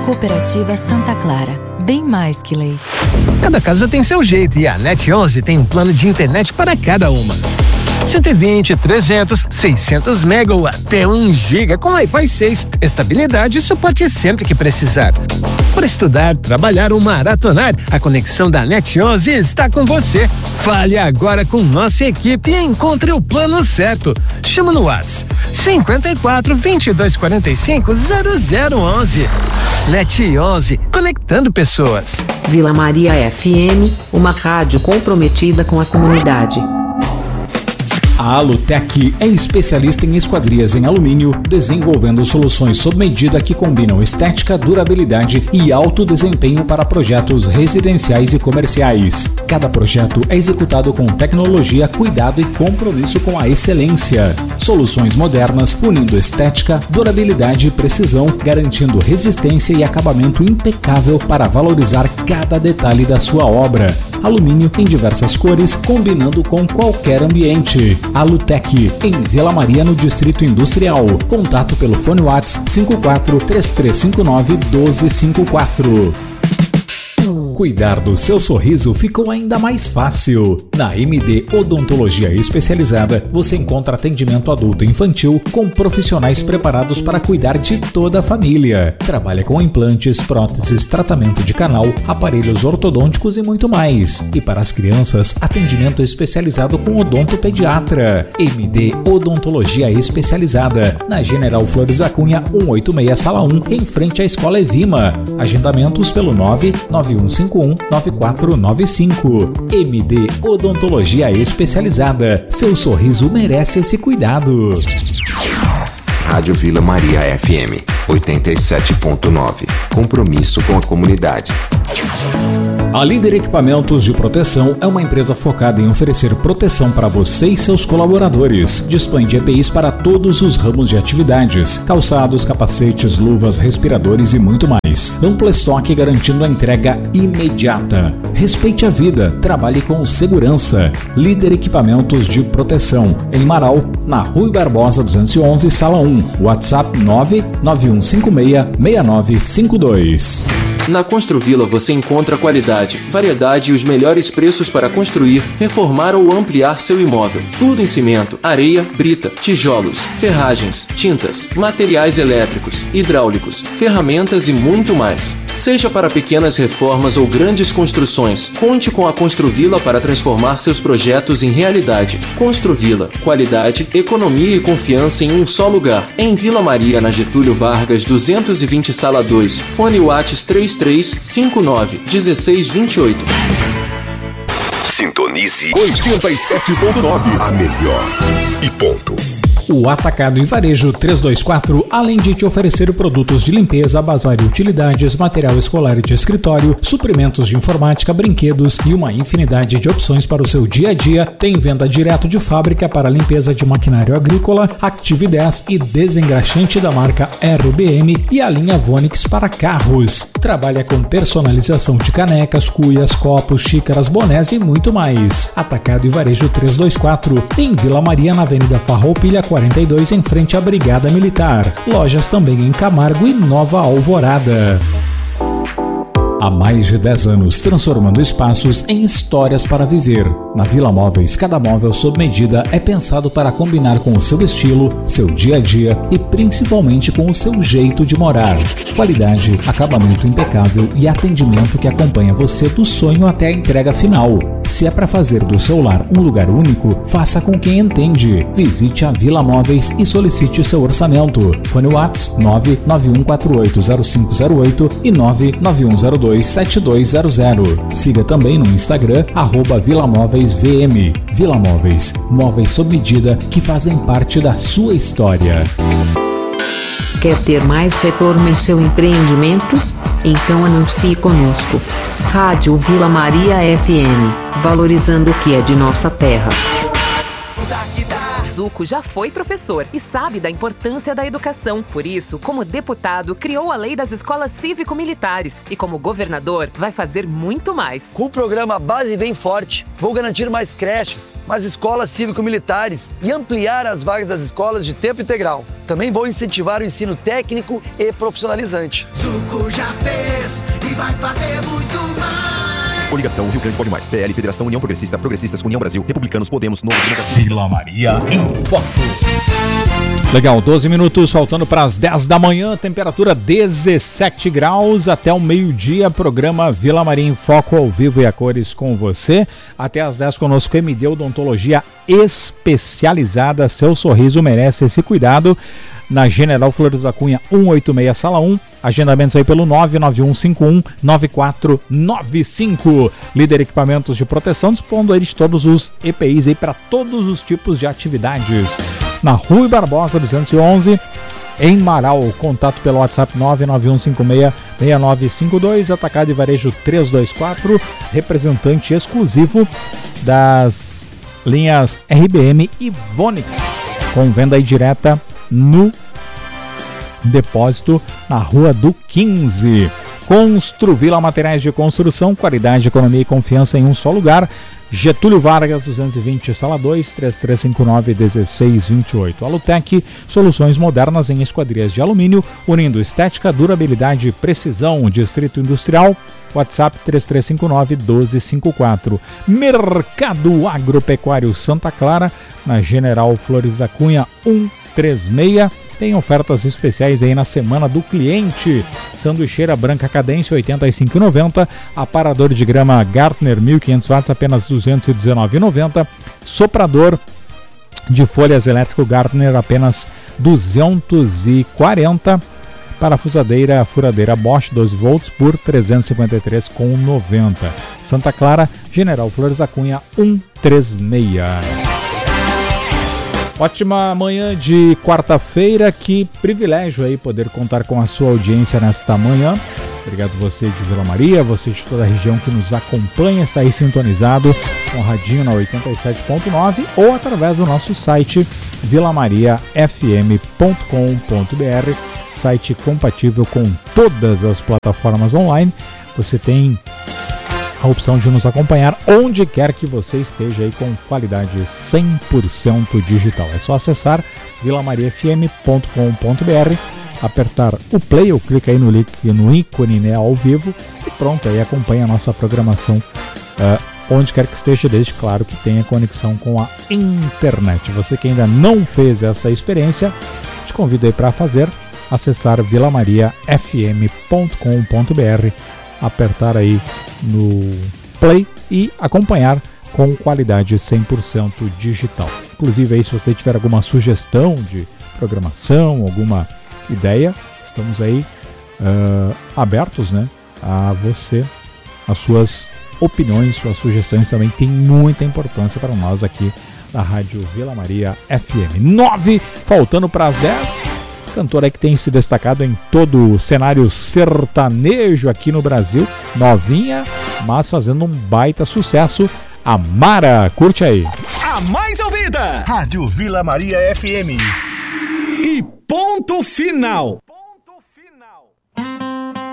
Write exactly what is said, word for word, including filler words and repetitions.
Cooperativa Santa Clara, bem mais que leite. Cada casa tem seu jeito e a NET onze tem um plano de internet para cada uma. cento e vinte, trezentos, seiscentos mega ou até um giga com Wi-Fi seis. Estabilidade e suporte sempre que precisar. Para estudar, trabalhar ou maratonar, a conexão da NET onze está com você. Fale agora com nossa equipe e encontre o plano certo. Chama no WhatsApp cinquenta e quatro, vinte e dois, quarenta e cinco, zero zero onze. NET onze, conectando pessoas. Vila Maria F M, uma rádio comprometida com a comunidade. A Alutec é especialista em esquadrias em alumínio, desenvolvendo soluções sob medida que combinam estética, durabilidade e alto desempenho para projetos residenciais e comerciais. Cada projeto é executado com tecnologia, cuidado e compromisso com a excelência. Soluções modernas, unindo estética, durabilidade e precisão, garantindo resistência e acabamento impecável para valorizar cada detalhe da sua obra. Alumínio em diversas cores, combinando com qualquer ambiente. Alutec, em Vila Maria, no Distrito Industrial. Contato pelo fone WhatsApp cinco quatro, três três cinco nove, um dois cinco quatro. Cuidar do seu sorriso ficou ainda mais fácil. Na M D Odontologia Especializada, você encontra atendimento adulto e infantil com profissionais preparados para cuidar de toda a família. Trabalha com implantes, próteses, tratamento de canal, aparelhos ortodônticos e muito mais. E para as crianças, atendimento especializado com odontopediatra. M D Odontologia Especializada, na General Flores da Cunha, cento e oitenta e seis, Sala um, em frente à Escola Evima. Agendamentos pelo nove nove um cinco um nove quatro nove cinco. M D Odontologia Especializada. Seu sorriso merece esse cuidado. Rádio Vila Maria F M oitenta e sete ponto nove. Compromisso com a comunidade. A Líder Equipamentos de Proteção é uma empresa focada em oferecer proteção para você e seus colaboradores. Dispõe de E P Is para todos os ramos de atividades: calçados, capacetes, luvas, respiradores e muito mais. Amplo estoque garantindo a entrega imediata. Respeite a vida, trabalhe com segurança. Líder Equipamentos de Proteção, em Marau, na Rui Barbosa duzentos e onze, Sala um. WhatsApp nove nove um cinco seis, seis nove cinco dois. Na Construvila você encontra qualidade, variedade e os melhores preços para construir, reformar ou ampliar seu imóvel. Tudo em cimento, areia, brita, tijolos, ferragens, tintas, materiais elétricos, hidráulicos, ferramentas e muito mais. Seja para pequenas reformas ou grandes construções, conte com a Construvila para transformar seus projetos em realidade. Construvila, qualidade, economia e confiança em um só lugar. Em Vila Maria, na Getúlio Vargas duzentos e vinte, Sala dois. Fone WhatsApp três três cinco nove, um seis dois oito. Sintonize oitenta e sete ponto nove, a melhor e ponto. O Atacado e Varejo trezentos e vinte e quatro, além de te oferecer produtos de limpeza, bazar e utilidades, material escolar e de escritório, suprimentos de informática, brinquedos e uma infinidade de opções para o seu dia a dia, tem venda direto de fábrica para limpeza de maquinário agrícola, Active dez e desengraxante da marca R B M e a linha Vonix para carros. Trabalha com personalização de canecas, cuias, copos, xícaras, bonés e muito mais. Atacado e Varejo trezentos e vinte e quatro, em Vila Maria, na Avenida Farroupilha quarenta e dois, em frente à Brigada Militar. Lojas também em Camargo e Nova Alvorada. Há mais de dez anos, transformando espaços em histórias para viver. Na Vila Móveis, cada móvel sob medida é pensado para combinar com o seu estilo, seu dia a dia e principalmente com o seu jeito de morar. Qualidade, acabamento impecável e atendimento que acompanha você do sonho até a entrega final. Se é para fazer do seu lar um lugar único, faça com quem entende. Visite a Vila Móveis e solicite seu orçamento. Fone WhatsApp nove nove um quatro oito zero cinco zero oito e nove nove um zero dois sete dois zero zero. Siga também no Instagram, arroba Vila Móveis V M. Vila Móveis, móveis sob medida que fazem parte da sua história. Quer ter mais retorno em seu empreendimento? Então anuncie conosco. Rádio Vila Maria F M, valorizando o que é de nossa terra. Zuco já foi professor e sabe da importância da educação. Por isso, como deputado, criou a lei das escolas cívico-militares e como governador, vai fazer muito mais. Com o programa Base Vem Forte, vou garantir mais creches, mais escolas cívico-militares e ampliar as vagas das escolas de tempo integral. Também vou incentivar o ensino técnico e profissionalizante. Zuco já fez e vai fazer muito mais. Coligação Rio Grande Pode Mais. P L, Federação União Progressista, Progressistas, União Brasil, Republicanos, Podemos, Novo Democracia. Vila Maria em foco. Legal, doze minutos faltando para as dez da manhã, temperatura dezessete graus até o meio-dia, programa Vila Maria em Foco ao vivo e a cores com você. Até às dez conosco, M D Odontologia especializada, seu sorriso merece esse cuidado. Na General Flores da Cunha cento e oitenta e seis, sala um. Agendamentos aí pelo nove nove um cinco um nove quatro nove cinco. Líder Equipamentos de Proteção, dispondo aí de todos os E P Is aí para todos os tipos de atividades. Na Rui Barbosa duzentos e onze, em Marau, contato pelo WhatsApp nove nove um cinco seis seis nove cinco dois, Atacado e Varejo trezentos e vinte e quatro, representante exclusivo das linhas R B M e Vonix, com venda aí direta no depósito na Rua do quinze. Construvila Materiais de Construção, qualidade, economia e confiança em um só lugar. Getúlio Vargas, duzentos e vinte, sala dois, três três cinco nove um seis dois oito. Alutec, soluções modernas em esquadrias de alumínio, unindo estética, durabilidade e precisão. Distrito Industrial, WhatsApp três três cinco nove um dois cinco quatro. Mercado Agropecuário Santa Clara, na General Flores da Cunha cento e trinta e seis. Tem ofertas especiais aí na Semana do Cliente. Sanduicheira branca Cadência oitenta e cinco reais e noventa centavos. Aparador de grama Gartner mil e quinhentos watts apenas duzentos e dezenove reais e noventa centavos. Soprador de folhas elétrico Gartner apenas duzentos e quarenta reais. Parafusadeira furadeira Bosch doze volts por trezentos e cinquenta e três reais e noventa centavos. Santa Clara, General Flores da Cunha cento e trinta e seis. Ótima manhã de quarta-feira, que privilégio aí poder contar com a sua audiência nesta manhã. Obrigado você de Vila Maria, você de toda a região que nos acompanha, está aí sintonizado com o radinho na oitenta e sete ponto nove ou através do nosso site vila maria f m ponto com ponto b r, site compatível com todas as plataformas online. Você tem a opção de nos acompanhar onde quer que você esteja aí com qualidade cem por cento digital. É só acessar vila maria f m ponto com ponto b r, apertar o play ou clica aí no link no ícone, né, ao vivo, e pronto, aí acompanha a nossa programação uh, onde quer que esteja, desde claro que tenha conexão com a internet. Você que ainda não fez essa experiência, te convido aí para fazer, acessar vila maria f m ponto com ponto b r, apertar aí no play e acompanhar com qualidade cem por cento digital. Inclusive aí, se você tiver alguma sugestão de programação, alguma ideia, estamos aí uh, abertos, né, a você, as suas opiniões, suas sugestões também tem muita importância para nós aqui da Rádio Vila Maria F M. nove, faltando para as dez. Cantora que tem se destacado em todo o cenário sertanejo aqui no Brasil, novinha, mas fazendo um baita sucesso, a Mara. Curte aí. A mais ouvida, Rádio Vila Maria F M. E ponto final.